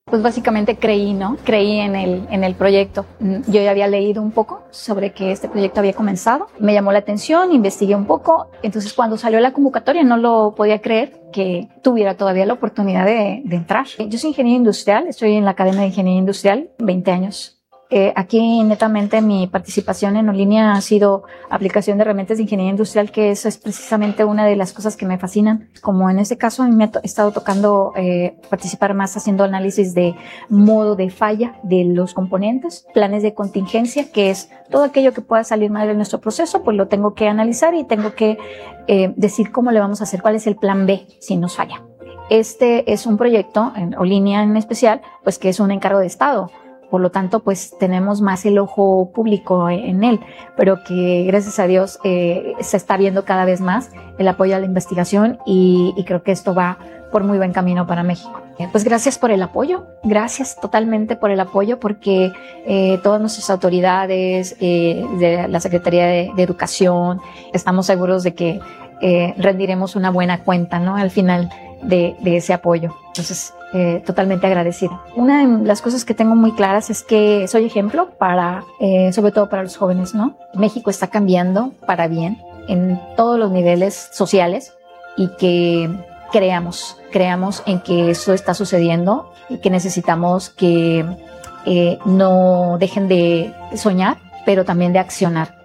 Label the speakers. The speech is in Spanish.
Speaker 1: Pues básicamente creí, ¿no? Creí en el proyecto. Yo ya había leído un poco sobre que este proyecto había comenzado. Me llamó la atención, investigué un poco. Entonces, cuando salió la convocatoria, no lo podía creer que tuviera todavía la oportunidad de entrar. Yo soy ingeniero industrial, estoy en la Academia de Ingeniería Industrial, 20 años. Aquí netamente mi participación en Olinia ha sido aplicación de herramientas de ingeniería industrial, que eso es precisamente una de las cosas que me fascinan. Como en este caso a mí me ha estado tocando participar más haciendo análisis de modo de falla de los componentes, planes de contingencia, que es todo aquello que pueda salir mal de nuestro proceso, pues lo tengo que analizar y tengo que decir cómo le vamos a hacer, cuál es el plan B si nos falla. Este es un proyecto, en Olinia en especial, pues que es un encargo de Estado. Por lo tanto, pues tenemos más el ojo público en él, pero que gracias a Dios se está viendo cada vez más el apoyo a la investigación y creo que esto va por muy buen camino para México. Pues gracias por el apoyo, gracias totalmente por el apoyo, porque todas nuestras autoridades, de la Secretaría de Educación, estamos seguros de que rendiremos una buena cuenta, ¿no? Al final de ese apoyo. Entonces, totalmente agradecida. Una de las cosas que tengo muy claras es que soy ejemplo para, sobre todo para los jóvenes, ¿no? México está cambiando para bien en todos los niveles sociales y que creamos en que eso está sucediendo y que necesitamos que no dejen de soñar, pero también de accionar.